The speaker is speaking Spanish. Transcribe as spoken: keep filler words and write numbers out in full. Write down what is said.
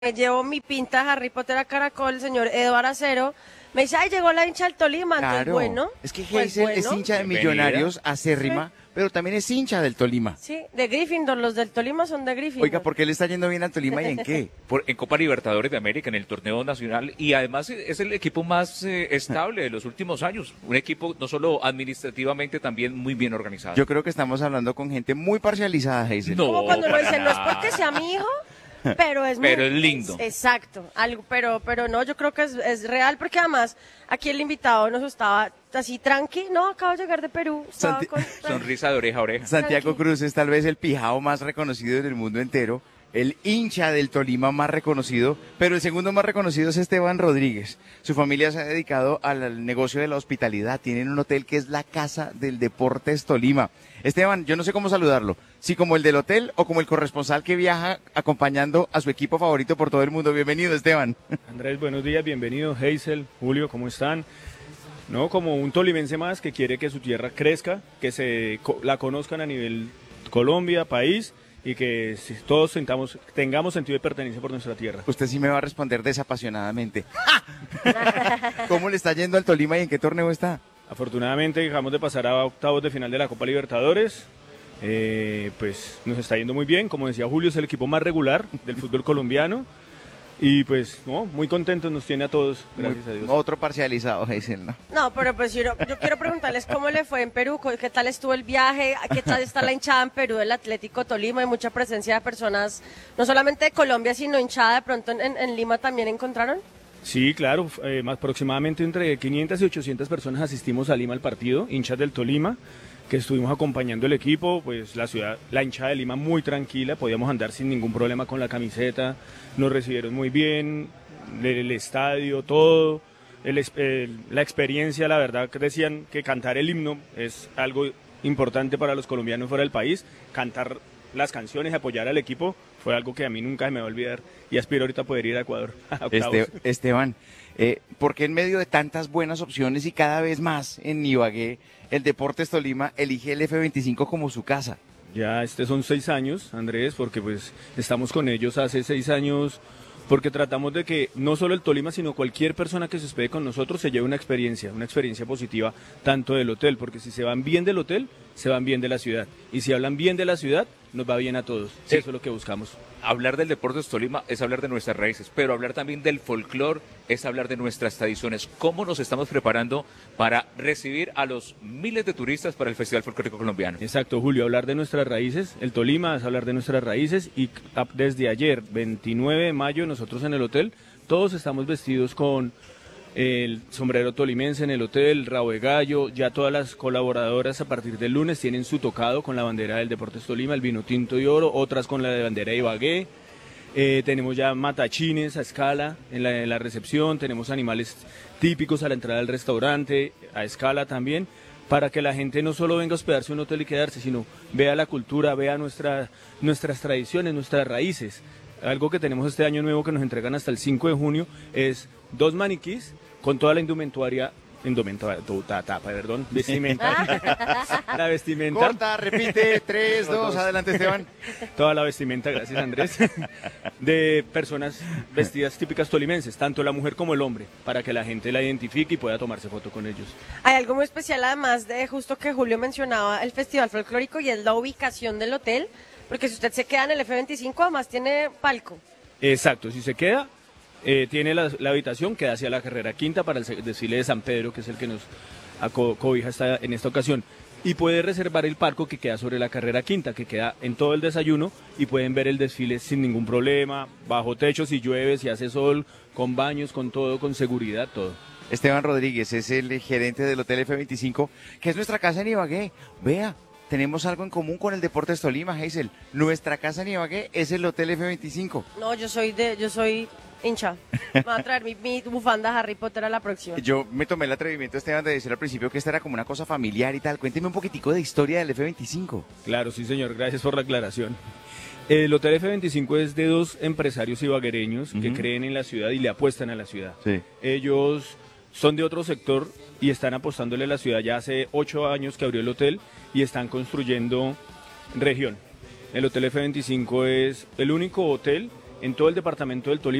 Me llevo mi pinta de Harry Potter a Caracol, el señor Eduardo Acero. Me dice, ay, llegó la hincha del Tolima. Entonces, Claro, bueno. es que pues Hazel es bueno. hincha de Bienvenida. Millonarios, acérrima, Sí. pero también es hincha del Tolima. Sí, de Gryffindor. Los del Tolima son de Gryffindor. Oiga, ¿por qué le está yendo bien al Tolima y en qué? Por, en Copa Libertadores de América, en el torneo nacional, y además es el equipo más eh, estable de los últimos años. Un equipo no solo administrativamente, también muy bien organizado. Yo creo que estamos hablando con gente muy parcializada, Hazel. No. Como cuando uno para dice, no es nada. porque sea mi hijo, pero es Pero muy- es lindo. Exacto, algo, pero, pero no, yo creo que es, es real, porque además aquí el invitado nos estaba así tranqui, no, acabo de llegar de Perú, estaba Santi- con- Sonrisa de oreja a oreja. Santiago Tranqui. Cruz es tal vez el pijao más reconocido del mundo entero, el hincha del Tolima más reconocido, pero el segundo más reconocido es Esteban Rodríguez. Su familia se ha dedicado al, al negocio de la hospitalidad, tienen un hotel que es la Casa del Deportes Tolima. Esteban, yo no sé cómo saludarlo, si como el del hotel o como el corresponsal que viaja acompañando a su equipo favorito por todo el mundo. Bienvenido, Esteban. Andrés, buenos días, bienvenido. Hazel, Julio, ¿cómo están? No, como un tolimense más que quiere que su tierra crezca, que se co- la conozcan a nivel Colombia, país, y que si- todos sentamos, tengamos sentido de pertenencia por nuestra tierra. Usted sí me va a responder desapasionadamente. ¿Cómo le está yendo al Tolima y en qué torneo está? Afortunadamente dejamos de pasar a octavos de final de la Copa Libertadores. Eh, pues nos está yendo muy bien, como decía Julio, es el equipo más regular del fútbol colombiano. Y pues, no, muy contentos nos tiene a todos, gracias Muy- a Dios. Otro parcializado, Hazel, ¿no? No, pero pues yo, yo quiero preguntarles cómo le fue en Perú, qué tal estuvo el viaje, qué tal está la hinchada en Perú del Atlético Tolima, hay mucha presencia de personas, no solamente de Colombia, sino hinchada de pronto en, en- en Lima también encontraron. Sí, claro, eh, más aproximadamente entre quinientas y ochocientas personas asistimos a Lima al partido, hinchas del Tolima, que estuvimos acompañando el equipo, pues la ciudad, la hinchada de Lima muy tranquila, podíamos andar sin ningún problema con la camiseta, nos recibieron muy bien, el, el estadio, todo, el es- el- la experiencia, la verdad que decían que cantar el himno es algo importante para los colombianos fuera del país, cantar las canciones, apoyar al equipo, fue algo que a mí nunca se me va a olvidar y aspiro ahorita a poder ir a Ecuador. a octavos. Este, Esteban, eh, ¿por qué en medio de tantas buenas opciones y cada vez más en Ibagué, el Deportes Tolima elige el F veinticinco como su casa? Ya este son seis años, Andrés, porque pues estamos con ellos hace seis años, porque tratamos de que no solo el Tolima, sino cualquier persona que se hospede con nosotros se lleve una experiencia, una experiencia positiva, tanto del hotel, porque si se van bien del hotel, se van bien de la ciudad, y si hablan bien de la ciudad, nos va bien a todos. Sí. Eso es lo que buscamos. Hablar del Deportes Tolima es hablar de nuestras raíces, pero hablar también del folclore es hablar de nuestras tradiciones. ¿Cómo nos estamos preparando para recibir a los miles de turistas para el Festival Folclórico Colombiano? Exacto, Julio, hablar de nuestras raíces, el Tolima es hablar de nuestras raíces y a- desde ayer, veintinueve de mayo, nosotros en el hotel, todos estamos vestidos con el sombrero tolimense en el hotel, rabo de gallo, ya todas las colaboradoras a partir del lunes tienen su tocado con la bandera del Deportes Tolima, el vino tinto y oro, otras con la de bandera de Ibagué. Eh, tenemos ya matachines a escala en la, en la recepción, tenemos animales típicos a la entrada del restaurante, a escala también, para que la gente no solo venga a hospedarse en un hotel y quedarse, sino vea la cultura, vea nuestra, nuestras tradiciones, nuestras raíces. Algo que tenemos este año nuevo que nos entregan hasta el cinco de junio es dos maniquís con toda la indumentaria, indumentaria, ta- tapa, perdón, vestimenta, la vestimenta. Corta, repite, tres, dos, adelante, Esteban. Toda la vestimenta, gracias Andrés, de personas vestidas típicas tolimenses, tanto la mujer como el hombre, para que la gente la identifique y pueda tomarse foto con ellos. Hay algo muy especial además de justo que Julio mencionaba el Festival Folclórico y es la ubicación del hotel, porque si usted se queda en el F veinticinco además tiene palco. Exacto, si se queda, eh, tiene la, la habitación que da hacia la carrera quinta para el se- desfile de San Pedro, que es el que nos aco- cobija esta, en esta ocasión. Y puede reservar el palco que queda sobre la carrera quinta, que queda en todo el desayuno y pueden ver el desfile sin ningún problema, bajo techo si llueve, si hace sol, con baños, con todo, con seguridad, todo. Esteban Rodríguez es el gerente del Hotel F veinticinco, que es nuestra casa en Ibagué. Vea, tenemos algo en común con el Deportes Tolima, Hazel. Nuestra casa en Ibagué es el Hotel F veinticinco. No, yo soy de, yo soy hincha. Me voy a traer mi, mi bufanda Harry Potter a la próxima. Yo me tomé el atrevimiento, Esteban, de decir al principio que esta era como una cosa familiar y tal. Cuénteme un poquitico de historia del F veinticinco. Claro, sí señor, gracias por la aclaración. El Hotel F veinticinco es de dos empresarios ibaguereños que Ujú. creen en la ciudad y le apuestan a la ciudad. Sí. Ellos son de otro sector y están apostándole a la ciudad. Ya hace ocho años que abrió el hotel y están construyendo región. El Hotel F veinticinco es el único hotel en todo el departamento del Tolima.